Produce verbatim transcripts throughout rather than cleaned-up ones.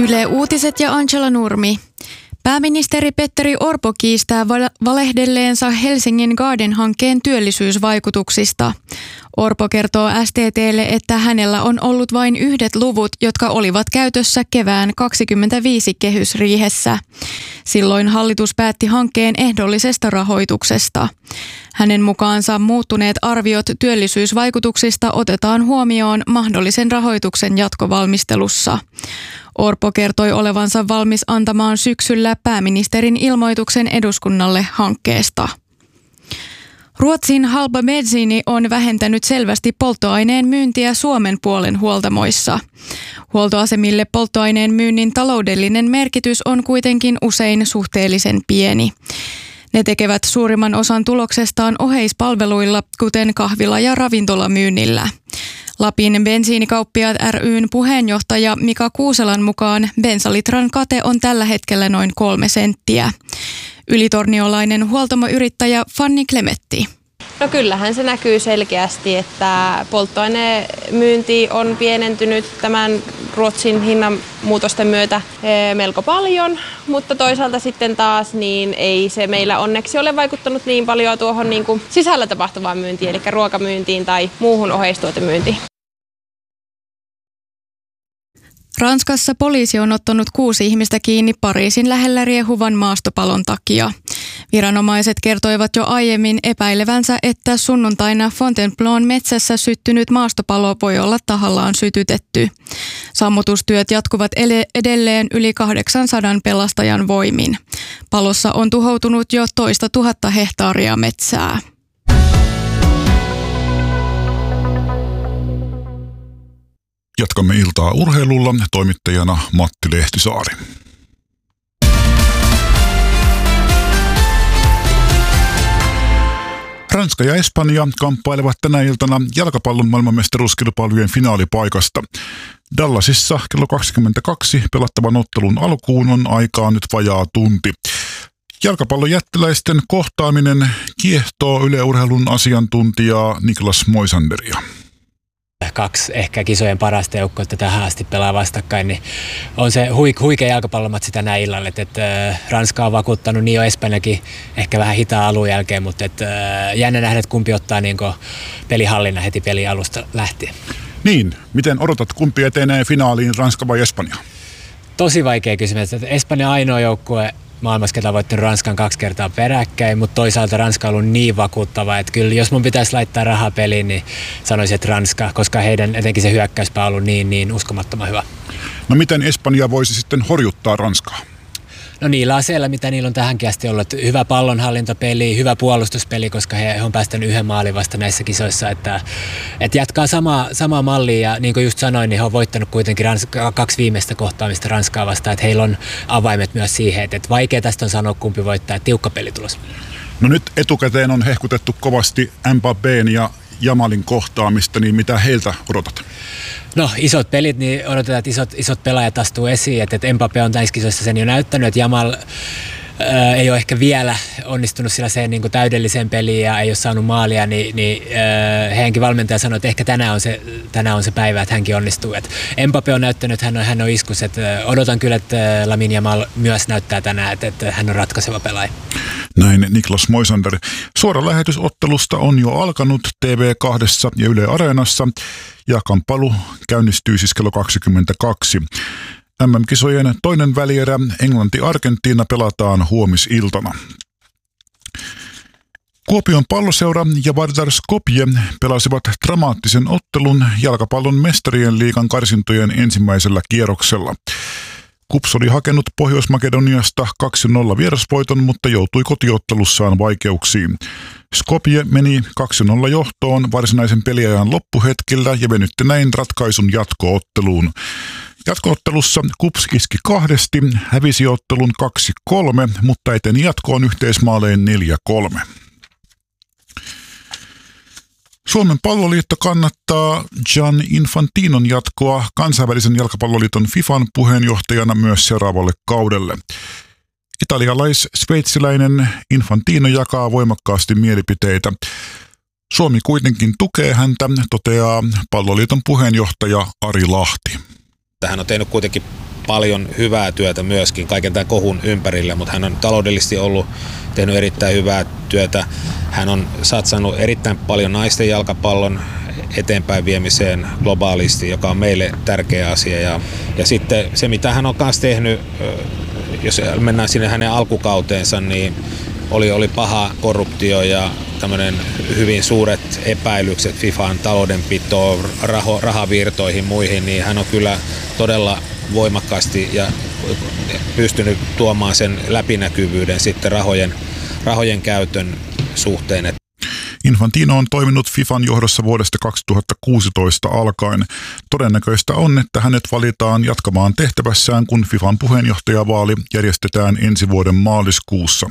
Yle Uutiset ja Angela Nurmi. Pääministeri Petteri Orpo kiistää valehdelleensa Helsingin Garden-hankkeen työllisyysvaikutuksista. Orpo kertoo S T T:lle, että hänellä on ollut vain yhdet luvut, jotka olivat käytössä kevään kaksikymmentäviisi kehysriihessä. Silloin hallitus päätti hankkeen ehdollisesta rahoituksesta. Hänen mukaansa muuttuneet arviot työllisyysvaikutuksista otetaan huomioon mahdollisen rahoituksen jatkovalmistelussa. Orpo kertoi olevansa valmis antamaan syksyllä pääministerin ilmoituksen eduskunnalle hankkeesta. Ruotsin halpa bensiini on vähentänyt selvästi polttoaineen myyntiä Suomen puolen huoltamoissa. Huoltoasemille polttoaineen myynnin taloudellinen merkitys on kuitenkin usein suhteellisen pieni. Ne tekevät suurimman osan tuloksestaan oheispalveluilla, kuten kahvila- ja ravintolamyynnillä. Lapin bensiinikauppiaat ry:n puheenjohtaja Mika Kuuselan mukaan bensalitran kate on tällä hetkellä noin kolme senttiä. Ylitorniolainen huoltamoyrittäjä Fanni Klemetti. No kyllähän se näkyy selkeästi, että polttoainemyynti on pienentynyt tämän Ruotsin hinnan muutosten myötä melko paljon, mutta toisaalta sitten taas niin ei se meillä onneksi ole vaikuttanut niin paljon tuohon niin kuin sisällä tapahtuvaan myyntiin, eli ruokamyyntiin tai muuhun oheistuotemyyntiin. Ranskassa poliisi on ottanut kuusi ihmistä kiinni Pariisin lähellä riehuvan maastopalon takia. Viranomaiset kertoivat jo aiemmin epäilevänsä, että sunnuntaina Fontainebleaun metsässä syttynyt maastopalo voi olla tahallaan sytytetty. Sammutustyöt jatkuvat edelleen yli kahdeksansadan pelastajan voimin. Palossa on tuhoutunut jo toista tuhatta hehtaaria metsää. Jatkamme iltaa urheilulla, toimittajana Matti Lehtisaari. Ranska ja Espanja kamppailevat tänä iltana jalkapallon maailmanmestaruuskilpailujen finaalipaikasta. Dallasissa kello kaksikymmentäkaksi pelattavan ottelun alkuun on aikaa nyt vajaa tunti. Jalkapallon jättiläisten kohtaaminen kiehtoo Yle Urheilun asiantuntijaa Niklas Moisanderia. Kaksi ehkä kisojen parasta joukkuetta tähän asti pelaa vastakkain, niin on se huikea jalkapallomatsi tänä illalla. Et, et, Ranska on vakuuttanut, niin jo Espanjakin ehkä vähän hitaa alun jälkeen, mutta et, jännä nähdä, että kumpi ottaa niin pelihallinnan heti pelin alusta lähtien. Niin, miten odotat, kumpi etenee finaaliin, Ranska vai Espanja? Tosi vaikea kysymys. Espanja ainoa joukkue maailmassa, ketä on voittanut Ranskan kaksi kertaa peräkkäin, mutta toisaalta Ranska on ollut niin vakuuttava, että kyllä jos mun pitäisi laittaa rahaa peliin, niin sanoisin, että Ranska, koska heidän etenkin se hyökkäyspää on ollut niin, niin uskomattoman hyvä. No miten Espanja voisi sitten horjuttaa Ranskaa? No niillä aseilla, mitä niillä on tähänkin asti ollut. Hyvä pallonhallintapeli, hyvä puolustuspeli, koska he on päästänyt yhden maalin vasta näissä kisoissa. Että, että jatkaa samaa, samaa mallia ja niin kuin just sanoin, niin he on voittanut kuitenkin Ranska, kaksi viimeistä kohtaamista Ranskaa vastaan. Että heillä on avaimet myös siihen, että, että vaikea tästä on sanoa, kumpi voittaa, tiukka pelitulos. No nyt etukäteen on hehkutettu kovasti Mbappén ja Jamalin kohtaamista, niin mitä heiltä odotat? No isot pelit, niin odotetaan, että isot, isot pelaajat astuu esiin, että, että Mbappé on näissä kisoissa sen jo näyttänyt, että Jamal ää, ei ole ehkä vielä onnistunut sellaiseen niin kuin täydelliseen peliin ja ei ole saanut maalia, niin, niin ää, heidänkin valmentaja sanoi, että ehkä tänään on se, tänään on se päivä, että hänkin onnistuu. Että Mbappé on näyttänyt, että hän on, hän on iskus, että odotan kyllä, että Lamine Yamal myös näyttää tänään, että, että hän on ratkaiseva pelaaja. Näin Niklas Moisander. Suora lähetys ottelusta on jo alkanut T V kaksi ja Yle Areenassa ja kamppailu käynnistyy siis kello kaksikymmentäkaksi. M M-kisojen toinen välierä Englanti-Argentiina pelataan huomisiltana. Kuopion Palloseura ja Vardar Skopje pelasivat dramaattisen ottelun jalkapallon mestarien liigan karsintojen ensimmäisellä kierroksella. KuPS oli hakenut Pohjois-Makedoniasta kaksi nolla vierasvoiton, mutta joutui kotiottelussaan vaikeuksiin. Skopje meni kaksi nolla johtoon varsinaisen peliajan loppuhetkellä ja venytti näin ratkaisun jatkootteluun. Jatkoottelussa KuPS iski kahdesti, hävisi ottelun kaksi kolme, mutta eteni jatkoon yhteismaaleen neljä kolme. Suomen palloliitto kannattaa Gian Infantinon jatkoa kansainvälisen jalkapalloliiton FIFAn puheenjohtajana myös seuraavalle kaudelle. Italialais-sveitsiläinen Infantino jakaa voimakkaasti mielipiteitä. Suomi kuitenkin tukee häntä, toteaa palloliiton puheenjohtaja Ari Lahti. Hän on tehnyt kuitenkin paljon hyvää työtä myöskin kaiken tämän kohun ympärillä, mutta hän on taloudellisesti ollut tehnyt erittäin hyvää työtä. Hän on satsannut erittäin paljon naisten jalkapallon eteenpäin viemiseen globaalisti, joka on meille tärkeä asia. Ja, ja sitten se, mitä hän on kanssa tehnyt, jos mennään sinne hänen alkukauteensa, niin oli, oli paha korruptio ja tämmöinen hyvin suuret epäilykset FIFAn taloudenpitoon, raho, rahavirtoihin muihin, niin hän on kyllä todella voimakkaasti ja pystynyt tuomaan sen läpinäkyvyyden sitten rahojen, rahojen käytön suhteen. Infantino on toiminut FIFAn johdossa vuodesta kaksituhattakuusitoista alkaen. Todennäköistä on, että hänet valitaan jatkamaan tehtävässään, kun FIFAn puheenjohtajavaali järjestetään ensi vuoden maaliskuussa.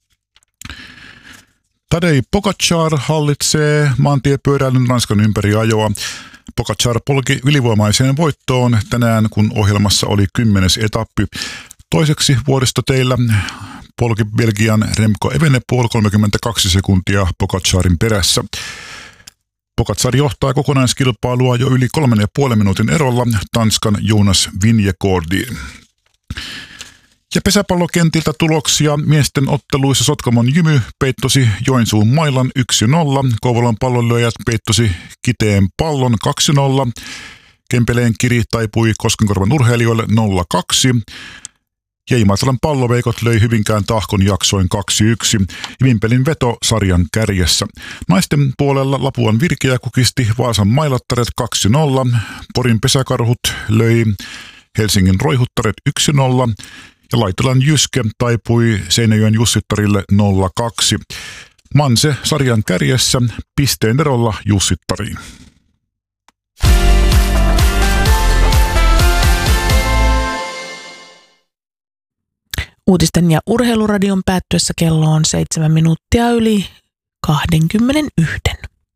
Tadej Pogačar hallitsee maantiepyöräilyn Ranskan ympäriajoa. Pogačar polki ylivoimaiseen voittoon tänään, kun ohjelmassa oli kymmenes etappi. Toiseksi vuoristoteillä polki Belgian Remco Evenepoel kolmekymmentäkaksi sekuntia Pogačarin perässä. Pogačar johtaa kokonaiskilpailua jo yli kolmen ja puolen minuutin erolla Tanskan Jonas Vingegaardiin. Ja pesäpallokentiltä tuloksia. Miesten otteluissa Sotkamon Jymy peittosi Joensuun Mailan yksi nolla. Kouvolan pallonlyöjät peittosi Kiteen Pallon kaksi nolla. Kempeleen Kiri taipui Koskenkorvan urheilijoille nolla kaksi. Ja Imatran palloveikot löi Hyvinkään Tahkon jaksoin kaksi yksi. Vimpelin veto sarjan kärjessä. Naisten puolella Lapuan Virkeä kukisti Vaasan Mailattaret kaksi nolla. Porin pesäkarhut löi Helsingin Roihuttaret yksi nolla. Ja Laitelan Jyske taipui Seinäjoen Jussittarille nolla kaksi. Manse sarjan kärjessä pisteen erolla Jussittariin. Uutisten ja urheiluradion päättyessä kello on seitsemän minuuttia yli kaksikymmentäyksi.